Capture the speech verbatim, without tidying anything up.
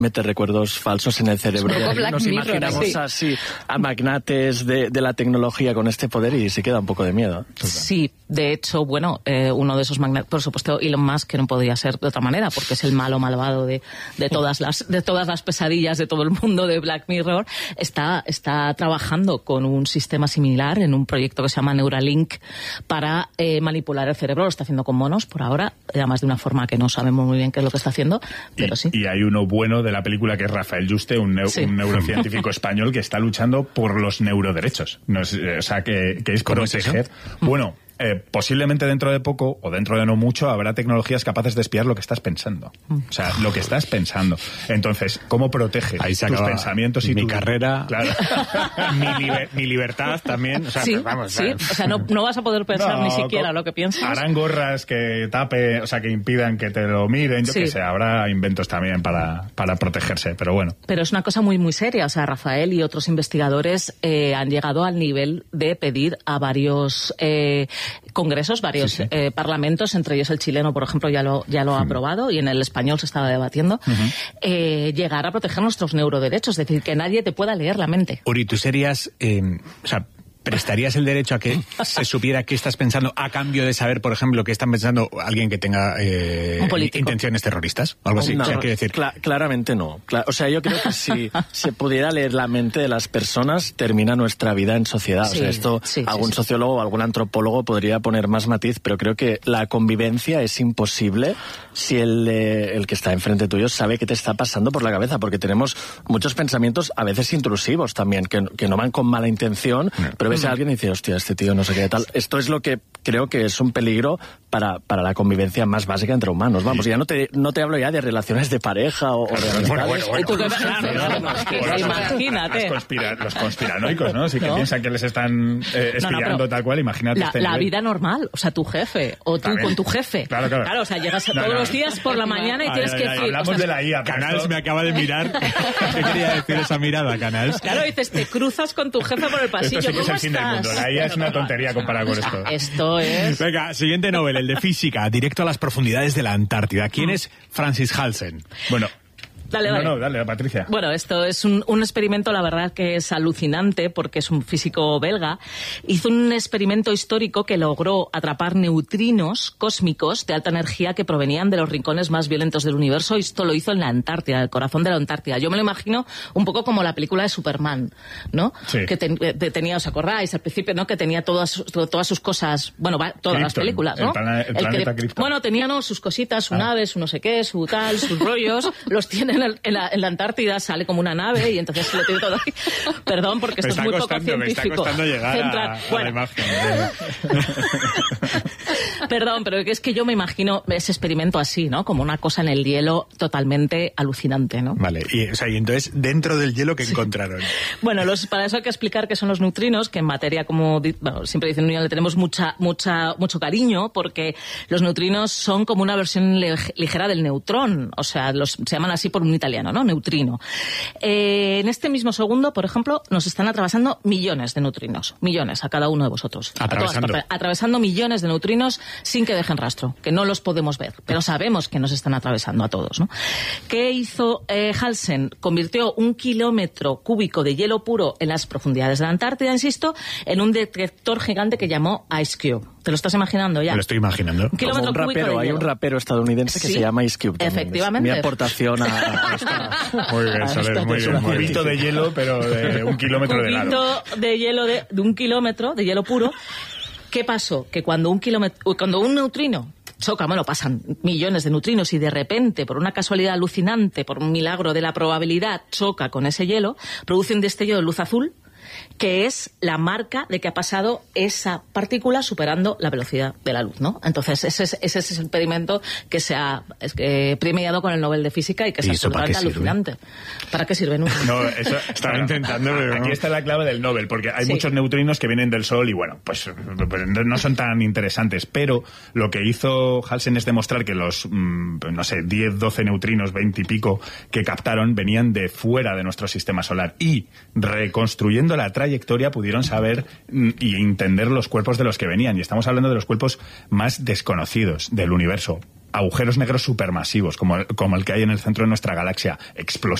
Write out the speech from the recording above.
mete recuerdos falsos en el cerebro. Nos imaginamos sí. así a magnates de, de la tecnología con este poder y se queda un poco de miedo. Sí, de hecho, bueno, eh, uno de esos magnates, por supuesto, Elon Musk, que no podía ser de otra manera, porque es el malo malvado de, de todas las de todas las pesadillas de todo el mundo de Black Mirror, está, está trabajando con un sistema similar en un proyecto que se llama Neuralink para eh, manipular el cerebro. Lo está haciendo con monos por ahora, además de una forma que no sabemos muy bien qué es lo que está haciendo, pero y, sí. Y hay uno bueno de la película que es Rafael Yuste, un, neu sí. un neurocientífico español que está luchando por los neuroderechos. No es, o sea, que, que es proteger. Bueno, eh, posiblemente dentro de poco, o dentro de no mucho, habrá tecnologías capaces de espiar lo que estás pensando. O sea, lo que estás pensando. Entonces, ¿cómo protege Ahí se tus pensamientos y mi tu carrera? Claro. mi, liber mi libertad también. O sea, sí, vamos, sí. O sea, no, no vas a poder pensar no, ni siquiera lo que piensas. Harán gorras que tape, o sea, que impidan que te lo miren. Yo sí. que sé, habrá inventos también para, para protegerse, pero bueno. Pero es una cosa muy, muy seria. O sea, Rafael y otros investigadores eh, han llegado al nivel de pedir a varios eh, congresos, varios sí, sí. Eh, parlamentos, entre ellos el chileno, por ejemplo, ya lo, ya lo ha aprobado, y en el español se estaba debatiendo, uh-huh. eh, llegar a proteger nuestros neuroderechos, es decir, que nadie te pueda leer la mente. Uri, tú serías, eh, o sea, ¿prestarías el derecho a que se supiera qué estás pensando a cambio de saber, por ejemplo, qué están pensando alguien que tenga eh, intenciones terroristas? Algo así, no, o sea, quiero decir. Cla claramente no. Cla o sea, yo creo que si se pudiera leer la mente de las personas, termina nuestra vida en sociedad. Sí, o sea, esto sí, algún sí, sociólogo o algún antropólogo podría poner más matiz, pero creo que la convivencia es imposible si el, eh, el que está enfrente tuyo sabe qué te está pasando por la cabeza, porque tenemos muchos pensamientos, a veces intrusivos también, que, que no van con mala intención, no. pero ves a alguien y dices, hostia, este tío no sé qué tal. Esto es lo que creo que es un peligro para, para la convivencia más básica entre humanos. Vamos, ya no te, no te hablo ya de relaciones de pareja o, o de amistades. Bueno, bueno, bueno. ¿Tú qué claro, imagínate. Los, conspira los conspiranoicos, ¿no? Si ¿no? que piensan que les están eh, espiando no, no, tal cual, imagínate. La, este la vida normal, o sea, tu jefe, o tú También. con tu jefe. Claro, claro. Claro, o sea, llegas no, todos no. los días por la mañana y ay, tienes ay, que ay, decir... Hablamos o sea, de la I A. Canals me acaba de mirar. ¿Qué quería decir esa mirada, Canals? Claro, dices, te cruzas con tu jefe por el pasillo. Esto sí que ¿Cómo es el fin del mundo. La I A es una tontería comparado con esto. Esto es... Venga, siguiente Nobel, el de física, directo a las profundidades de la Antártida. ¿Quién es Francis Halsen? Bueno... Dale, dale. No, no, dale, Patricia. Bueno, esto es un, un experimento, la verdad que es alucinante, porque es un físico belga. Hizo un experimento histórico que logró atrapar neutrinos cósmicos de alta energía que provenían de los rincones más violentos del universo, y esto lo hizo en la Antártida, el corazón de la Antártida. Yo me lo imagino un poco como la película de Superman, ¿no? Sí. Que ten, de, tenía, ¿os acordáis? Al principio, ¿no? Que tenía todas, todas sus cosas, bueno, va, todas Krypton, las películas, ¿no? El, plan, el, el planeta Krypton. Bueno, tenía, ¿no? Sus cositas, su ah. nave, su no sé qué, su tal, sus rollos, los tienen En la, en la Antártida, sale como una nave y entonces se lo tiene todo ahí. Perdón, porque esto es muy poco científico. Me está costando llegar Central. a, a bueno. la imagen. Perdón, pero es que yo me imagino ese experimento así, ¿no? Como una cosa en el hielo totalmente alucinante, ¿no? Vale, y, o sea, y entonces, dentro del hielo, ¿qué sí. encontraron? Bueno, los, para eso hay que explicar qué son los neutrinos, que en materia, como bueno, siempre dicen, le tenemos mucha, mucha, mucho cariño, porque los neutrinos son como una versión ligera del neutrón, o sea, los, se llaman así por un italiano, ¿no? Neutrino. Eh, en este mismo segundo, por ejemplo, nos están atravesando millones de neutrinos, millones a cada uno de vosotros. Atravesando. A todas, atravesando millones de neutrinos sin que dejen rastro, que no los podemos ver, pero sabemos que nos están atravesando a todos, ¿no? ¿Qué hizo eh, Halsen? Convirtió un kilómetro cúbico de hielo puro en las profundidades de la Antártida, insisto, en un detector gigante que llamó Ice Cube. ¿Te lo estás imaginando ya? Me lo estoy imaginando. Un kilómetro un rapero, cúbico de hay hielo. un rapero estadounidense que sí, se llama Ice Cube. También. Efectivamente. Es mi aportación a, a esta... Muy bien, Soler, muy bien. Un cubito de hielo, pero de un kilómetro cubito de lado. de hielo de, de un kilómetro de hielo puro. ¿Qué pasó? Que cuando un kilómetro, cuando un neutrino choca, bueno, pasan millones de neutrinos y de repente, por una casualidad alucinante, por un milagro de la probabilidad, choca con ese hielo, produce un destello de luz azul, que es la marca de que ha pasado esa partícula superando la velocidad de la luz, ¿no? Entonces, ese es, ese es el experimento que se ha es que, premiado con el Nobel de Física y que es ¿Y absolutamente para alucinante. ¿Para qué sirve? No, no eso, estaba intentando... Pero aquí no. está la clave del Nobel, porque hay sí. muchos neutrinos que vienen del Sol y, bueno, pues, pues no son tan interesantes, pero lo que hizo Halsen es demostrar que los, mmm, no sé, diez, doce neutrinos, veinte y pico que captaron venían de fuera de nuestro sistema solar, y reconstruyendo la trayectoria pudieron saber y entender los cuerpos de los que venían, y estamos hablando de los cuerpos más desconocidos del universo. agujeros negros supermasivos, como, como el que hay en el centro de nuestra galaxia, explosiones